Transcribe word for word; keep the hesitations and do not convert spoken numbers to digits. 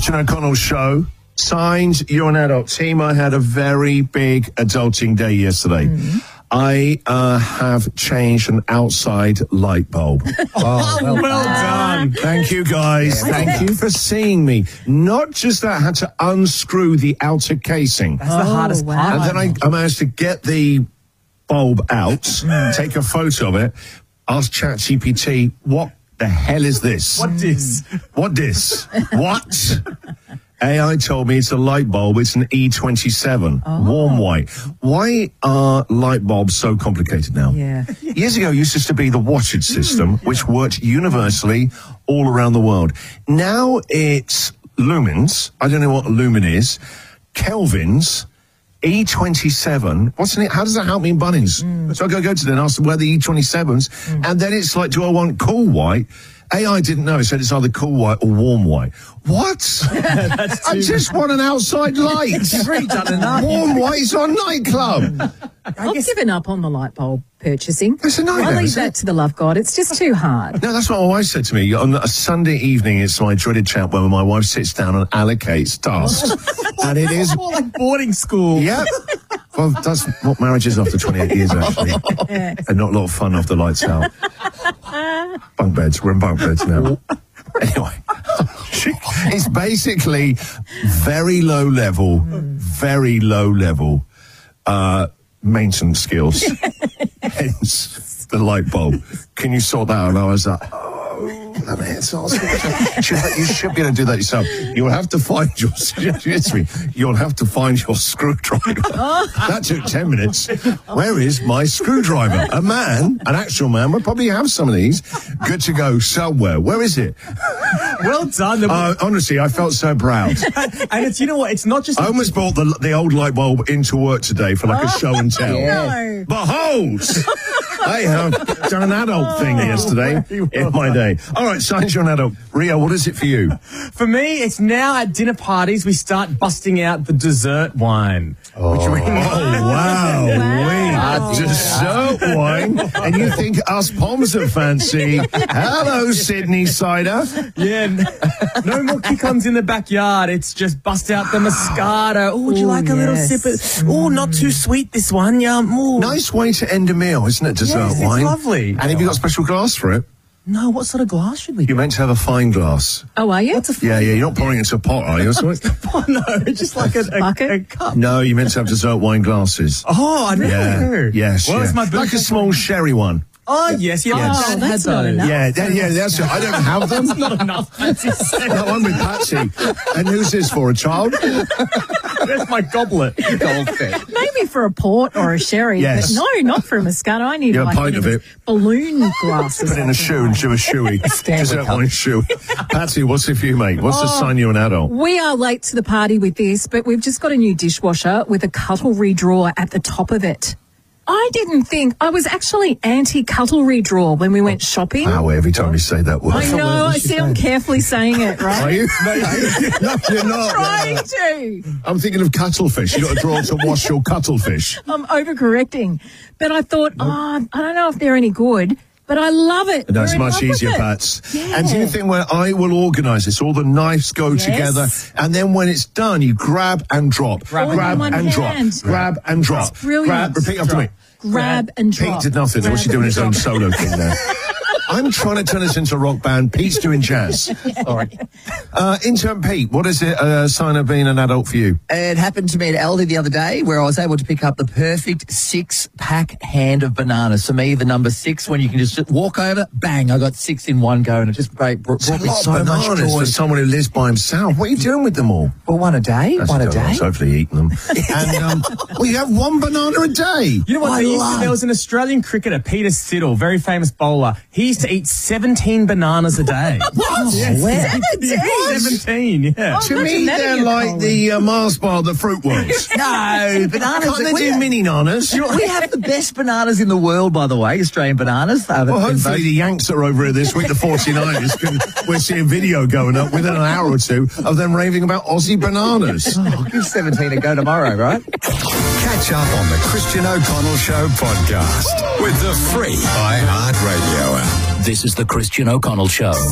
Christian O'Connell Show. Signed, you're an adult. Team, I had a very big adulting day yesterday. Mm-hmm. I uh, have changed an outside light bulb. Oh, well, well done. Thank you, guys. Yeah, Thank you for seeing me. Not just that, I had to unscrew the outer casing. That's oh, the hardest wow. part. And then I, I managed to get the bulb out, take a photo of it, ask ChatGPT, what the hell is this? What this? What this? What? A I told me it's a light bulb. It's an E twenty-seven, oh. warm white. Why are light bulbs so complicated now? Yeah. Years ago, it used to be the wattage system, mm, yeah. which worked universally all around the world. Now it's lumens. I don't know what a lumen is. Kelvins. E twenty-seven. What's in it? How does that help me in Bunnings? Mm. So I go go to them and ask them where the E twenty-sevens, mm. and then it's like, do I want cool white? A I didn't know. It said it's either cool white or warm white. What? I just want an outside light. You've already done enough. Warm white's on nightclub. I've guess... given up on the light bulb purchasing. It's a nightmare. I leave that to the love God. It's just too hard. No, that's what my wife said to me. On a Sunday evening, it's my dreaded chat where my wife sits down and allocates tasks. And it is... more like boarding school. Yeah. Well, that's what marriage is after twenty-eight years, actually. Yeah. And not a lot of fun after lights out. Bunk beds. We're in bunk beds now. Anyway, it's basically very low level, mm. very low level uh, maintenance skills. Hence the light bulb. Can you sort that out? And I was like, oh, that man's awesome. You should be able to do that yourself. You'll have to find your, you'll have to find your screwdriver. That took ten minutes. Where is my screwdriver? A man, an actual man, would probably have some of these. Good to go somewhere. Where is it? Well done. Uh, honestly, I felt so proud. And it's, you know what, it's not just... I almost brought the, the old light bulb into work today for like a show and tell. No. Behold! I have done an adult thing yesterday well in my day. All right, signs you're an adult. Rio, what is it for you? For me, it's now at dinner parties we start busting out the dessert wine. Oh, which we oh wow. wow. Dessert wine. And you think us Poms are fancy. Hello, Sydney cider. Yeah, no more kick-ons in the backyard. It's just bust out the Moscato. Oh, would you Ooh, like a yes. little sip of... Oh, not too sweet, this one. Yeah. Ooh. Nice way to end a meal, isn't it, dessert yes, wine? It's lovely. And have you got a special glass for it? No, what sort of glass should we You're get? meant to have a fine glass. Oh, are you? What's a fine yeah, yeah, you're not pouring it into a pot, are you? Oh, no, it's just like a, a, a cup. No, you're meant to have dessert wine glasses. Oh, I know. Yeah, yes, well, yeah. It's my like a small sherry one. Oh, yes, yeah. Yes. Oh, that's not enough. Yeah, that, yeah, that's it. I don't have them. That's not enough. No, I'm with Patsy. And who's this for, a child? That's my goblet. Goldfish. Maybe for a port or a sherry. Yes. But no, not for a Moscato. I need yeah, like a pint of it. Balloon glasses. Put in a shoe and do a shoey. Dessert wine shoe. Patsy, what's it for you, mate? What's oh, the sign you're an adult? We are late to the party with this, but we've just got a new dishwasher with a cutlery drawer at the top of it. I didn't think, I was actually anti-cutlery drawer when we went shopping. Wow, every time you say that word. I know, I see I'm carefully saying it, right? Are you? No, no, you're not. I'm trying to. I'm thinking of cuttlefish. You've got a drawer to wash your cuttlefish. I'm overcorrecting. But I thought, nope. oh, I don't know if they're any good. But I love it. That's much easier, Pats. Yeah. And do you think where I will organise this, all the knives go yes. together, and then when it's done, you grab and drop, grab, grab and hand. drop, grab and drop. That's brilliant. Grab, repeat after me. Grab and drop. Pete did nothing. Grab What's he doing his own solo thing there? I'm trying to turn this into a rock band. Pete's doing jazz. All right. Uh, intern Pete, what is it, uh, sign of being an adult for you? It happened to me at Aldi the other day where I was able to pick up the perfect six-pack hand of bananas. For me, the number six, when you can just walk over, bang, I got six in one go, and it just brought, brought me so much joy. For someone who lives by himself. What are you doing with them all? Well, one a day, That's one a day. Hopefully eating them. And, um, well, you have one banana a day. You know what? I There, used love- to, there was an Australian cricketer, Peter Siddle, very famous bowler. He used to eat seventeen bananas a day. What? Yes. seventeen? seventeen, yeah. Oh, To me, they're like the uh, Mars bar, the fruit works. No, bananas. Can't they we, do mini nanas? we have the best bananas in the world, by the way, Australian bananas. Uh, Well, hopefully the Yanks are over here this week, the forty-niners, can, we're seeing video going up within an hour or two of them raving about Aussie bananas. Oh, I'll give seventeen a go tomorrow, right? Catch up on the Christian O'Connell Show podcast with the free iHeartRadio app. This is the Christian O'Connell Show.